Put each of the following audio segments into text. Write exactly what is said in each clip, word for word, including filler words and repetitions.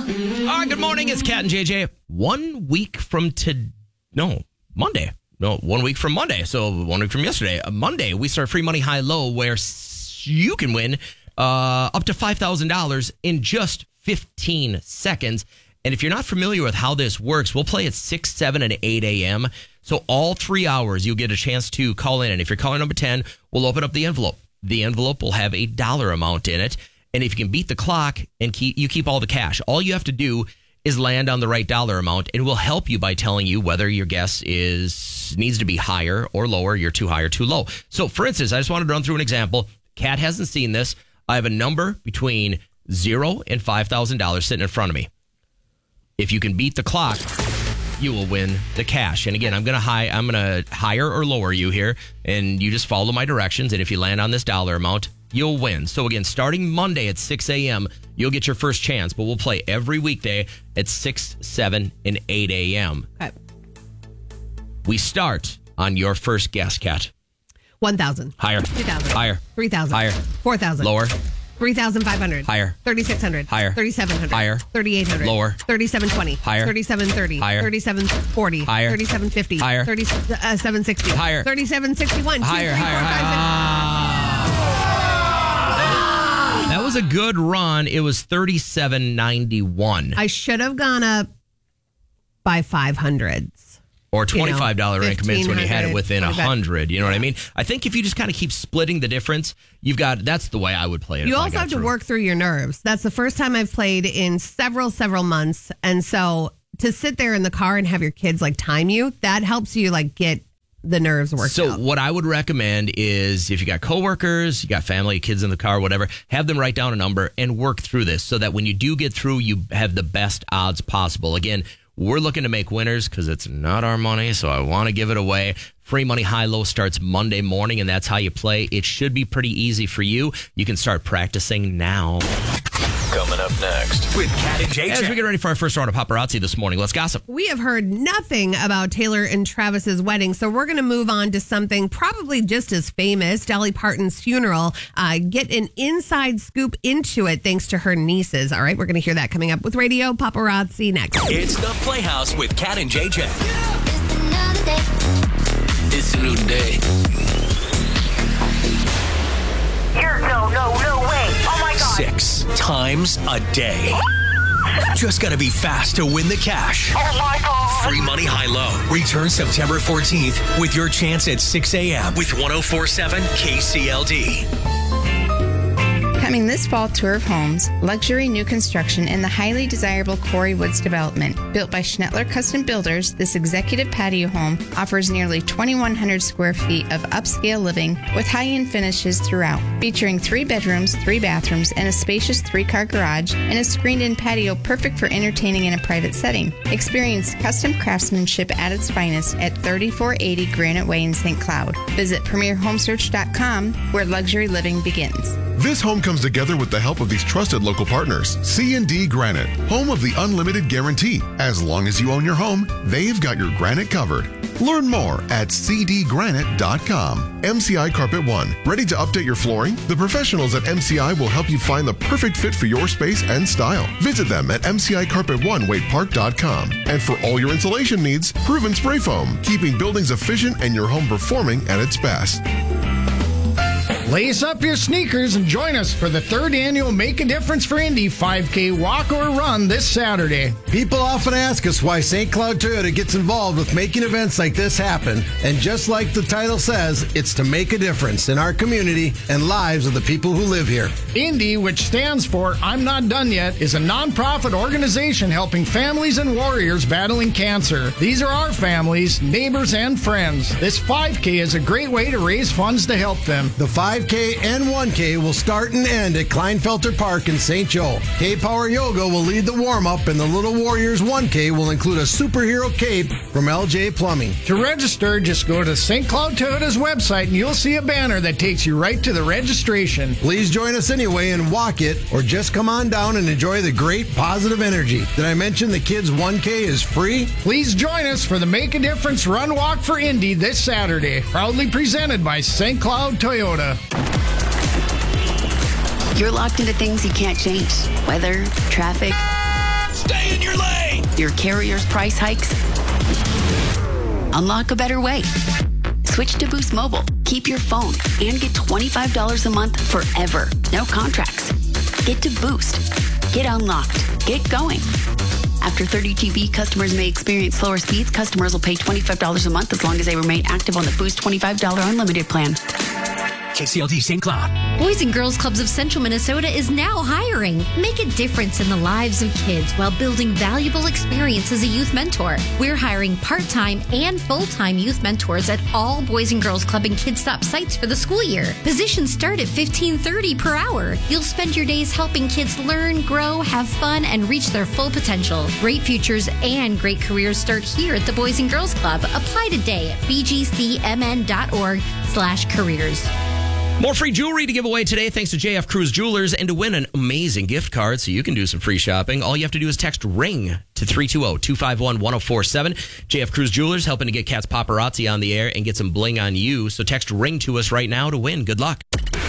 Ah, good morning. It's Cat and J J. One week from to no Monday. No, one week from Monday. So one week from yesterday, uh, Monday, we start free money high low, where s- you can win uh, up to five thousand dollars in just fifteen seconds. And if you're not familiar with how this works, we'll play at six, seven, and eight a.m. So all three hours, you'll get a chance to call in. And if you're calling number ten, we'll open up the envelope. The envelope will have a dollar amount in it. And if you can beat the clock and keep you keep all the cash, all you have to do is land on the right dollar amount, and we'll help you by telling you whether your guess is needs to be higher or lower. You're too high or too low. So, for instance, I just wanted to run through an example. Kat hasn't seen this. I have a number between zero and five thousand dollars sitting in front of me. If you can beat the clock, you will win the cash. And again, I'm gonna high I'm gonna higher or lower you here, and you just follow my directions. And if you land on this dollar amount, you'll win. So again, starting Monday at six a.m., you'll get your first chance, but we'll play every weekday at six, seven, and eight a.m. Okay. We start on your first guess, Kat. one thousand. Higher. two thousand. Higher. three thousand. Higher. four thousand. Lower. three thousand five hundred. Higher. thirty-six hundred. Higher. thirty-seven hundred. Higher. thirty-eight hundred. Lower. thirty-seven twenty. Higher. thirty-seven thirty. Higher. thirty-seven forty. Higher. thirty-seven fifty. Higher. thirty-seven sixty. Higher. thirty-seven sixty-one. Higher, higher, higher. That was a good run. It was thirty-seven ninety-one. I should have gone up by five hundreds. Or twenty-five dollars you know, increments when you had it within one twenty-five. hundred. You know what I mean? I think if you just kind of keep splitting the difference, you've got, that's the way I would play it. You if I also got have to through. work through your nerves. That's the first time I've played in several, several months. And so to sit there in the car and have your kids like time you, that helps you like get the nerves worked So out. what I would recommend is if you got coworkers, you got family, kids in the car, whatever, have them write down a number and work through this so that when you do get through, you have the best odds possible. Again, we're looking to make winners because it's not our money, so I want to give it away. Free Money High Low starts Monday morning, and that's how you play. It should be pretty easy for you. You can start practicing now. Coming up next with Cat and J J. As we get ready for our first round of paparazzi this morning, let's gossip. We have heard nothing about Taylor and Travis's wedding, so we're going to move on to something probably just as famous, Dolly Parton's funeral. Uh, get an inside scoop into it thanks to her nieces. All right, we're going to hear that coming up with Radio Paparazzi next. It's the Playhouse with Cat and J J. It's another day. It's a new day. You're no, no, no way. Oh my God. Six times a day. Just gotta be fast to win the cash. Oh my God. Free Money High Low. Return September fourteenth with your chance at six a.m. with one oh four point seven K C L D. Coming this fall, Tour of Homes, luxury new construction in the highly desirable Quarry Woods development. Built by Schnettler Custom Builders, this executive patio home offers nearly twenty-one hundred square feet of upscale living with high-end finishes throughout. Featuring three bedrooms, three bathrooms, and a spacious three-car garage, and a screened-in patio perfect for entertaining in a private setting. Experience custom craftsmanship at its finest at thirty-four eighty Granite Way in Saint Cloud. Visit premier home search dot com, where luxury living begins. This home comes together with the help of these trusted local partners. C and D Granite, home of the unlimited guarantee. As long as you own your home, they've got your granite covered. Learn more at c d granite dot com. M C I Carpet One, ready to update your flooring? The professionals at M C I will help you find the perfect fit for your space and style. Visit them at m c i carpet one wade park dot com. And for all your insulation needs, Proven Spray Foam, keeping buildings efficient and your home performing at its best. Lace up your sneakers and join us for the third annual Make a Difference for Indy five K walk or run this Saturday. People often ask us why Saint Cloud Toyota gets involved with making events like this happen. And just like the title says, it's to make a difference in our community and lives of the people who live here. Indy, which stands for I'm Not Done Yet, is a nonprofit organization helping families and warriors battling cancer. These are our families, neighbors, and friends. This five K is a great way to raise funds to help them. The five K and one K will start and end at Kleinfelter Park in Saint Joe. K-Power Yoga will lead the warm-up, and the Little Warriors one K will include a superhero cape from L J Plumbing. To register, just go to Saint Cloud Toyota's website and you'll see a banner that takes you right to the registration. Please join us anyway and walk it, or just come on down and enjoy the great positive energy. Did I mention the kids one K is free? Please join us for the Make a Difference Run Walk for Indy this Saturday. Proudly presented by Saint Cloud Toyota. You're locked into things you can't change. Weather, traffic. Stay in your lane. Your carrier's price hikes? Unlock a better way. Switch to Boost Mobile. Keep your phone and get twenty-five dollars a month forever. No contracts. Get to Boost. Get unlocked. Get going. After thirty G B, customers may experience slower speeds. Customers will pay twenty-five dollars a month as long as they remain active on the Boost twenty-five dollars unlimited plan. K C L D Saint Cloud. Boys and Girls Clubs of Central Minnesota is now hiring. Make a difference in the lives of kids while building valuable experience as a youth mentor. We're hiring part-time and full-time youth mentors at all Boys and Girls Club and Kids Stop sites for the school year. Positions start at fifteen thirty per hour. You'll spend your days helping kids learn, grow, have fun, and reach their full potential. Great futures and great careers start here at the Boys and Girls Club. Apply today at bgcmn.org slash careers. More free jewelry to give away today thanks to J F Cruz Jewelers, and to win an amazing gift card so you can do some free shopping. All you have to do is text RING to three two zero, two five one, one zero four seven. J F Cruz Jewelers helping to get Cat's Paparazzi on the air and get some bling on you. So text RING to us right now to win. Good luck.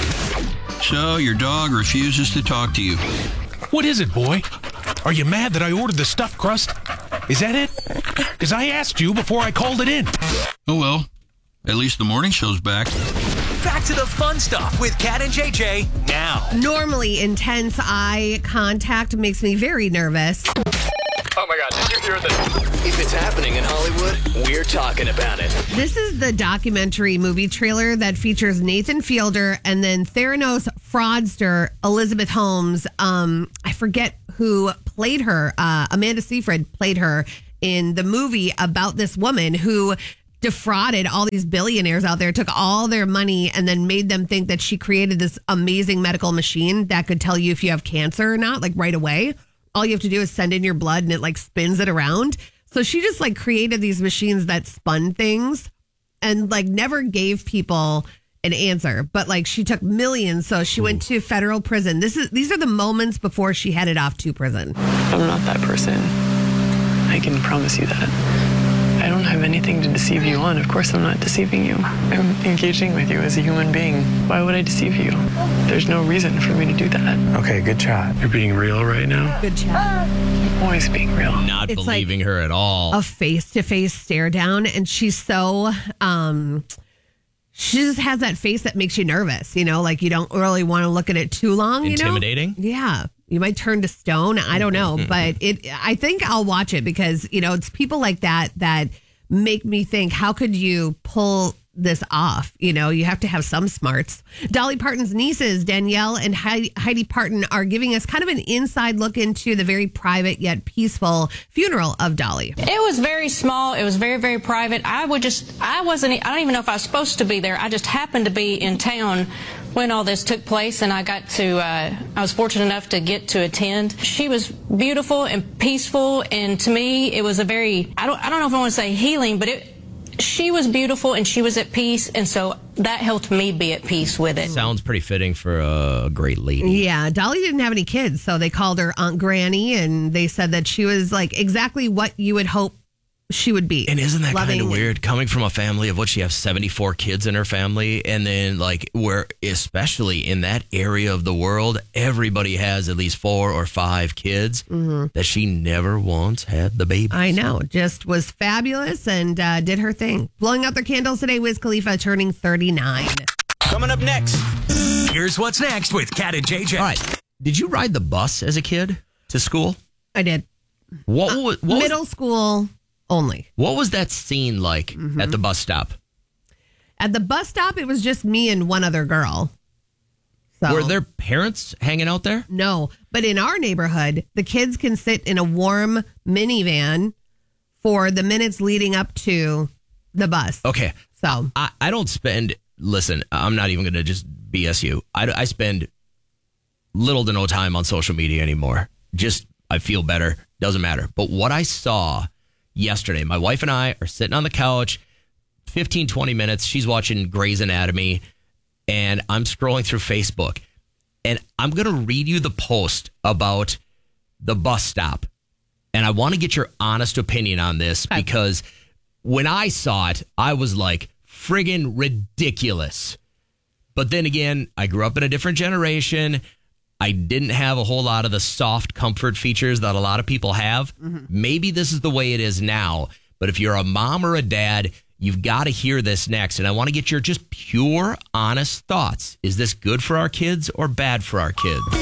So your dog refuses to talk to you. What is it, boy? Are you mad that I ordered the stuffed crust? Is that it? Because I asked you before I called it in. Oh well, at least the morning show's back. Back to the fun stuff with Cat and J J now. Normally, intense eye contact makes me very nervous. Oh my God, did you hear this? If it's happening in Hollywood, we're talking about it. This is the documentary movie trailer that features Nathan Fielder and then Theranos fraudster Elizabeth Holmes. Um, I forget who played her. Uh, Amanda Seyfried played her in the movie about this woman who defrauded all these billionaires out there, took all their money, and then made them think that she created this amazing medical machine that could tell you if you have cancer or not, like right away. All you have to do is send in your blood and it like spins it around. So she just like created these machines that spun things and like never gave people an answer. But like she took millions. So she Ooh. went to federal prison. This is these are the moments before she headed off to prison. I'm not that person. I can promise you that. I don't have anything to deceive you on. Of course I'm not deceiving you. I'm engaging with you as a human being. Why would I deceive you? There's no reason for me to do that. Okay, good chat. You're being real right now? Good chat. I'm always being real. Not It's believing like her at all. A face-to-face stare down. And she's so... um she just has that face that makes you nervous, you know, like you don't really want to look at it too long. You Intimidating? know? Yeah. You might turn to stone. I don't know. But it. I think I'll watch it because, you know, it's people like that that make me think, how could you pull this off? You know, you have to have some smarts. Dolly Parton's nieces, Danielle and Heidi, Heidi Parton, are giving us kind of an inside look into the very private yet peaceful funeral of Dolly. It was very small. It was very, very private. I would just, I wasn't, I don't even know if I was supposed to be there. I just happened to be in town when all this took place, and I got to, uh, I was fortunate enough to get to attend. She was beautiful and peaceful, and to me, it was a very, I don't, I don't know if I want to say healing, but it, she was beautiful and she was at peace, and so that helped me be at peace with it. Sounds pretty fitting for a great lady. Yeah, Dolly didn't have any kids, so they called her Aunt Granny, and they said that she was like exactly what you would hope she would be. And isn't that Loving. kind of weird coming from a family of what she has seventy-four kids in her family, and then like where especially in that area of the world everybody has at least four or five kids, mm-hmm. that she never once had the baby. I know, just was fabulous and uh, did her thing. Blowing out their candles today, Wiz Khalifa turning thirty-nine. Coming up next, here's what's next with Cat and J J. All right, did you ride the bus as a kid to school? I did. What, uh, was, what middle was, school only. What was that scene like mm-hmm. at the bus stop? At the bus stop, it was just me and one other girl. So, were there parents hanging out there? No, but in our neighborhood, the kids can sit in a warm minivan for the minutes leading up to the bus. Okay. So I, I don't spend, listen, I'm not even going to just B S you. I, I spend little to no time on social media anymore. Just, I feel better. Doesn't matter. But what I saw yesterday, my wife and I are sitting on the couch, fifteen, twenty minutes. She's watching Grey's Anatomy, and I'm scrolling through Facebook. And I'm going to read you the post about the bus stop. And I want to get your honest opinion on this, because when I saw it, I was like, friggin' ridiculous. But then again, I grew up in a different generation. I didn't have a whole lot of the soft comfort features that a lot of people have. Mhm. Maybe this is the way it is now. But if you're a mom or a dad, you've got to hear this next. And I want to get your just pure, honest thoughts. Is this good for our kids or bad for our kids?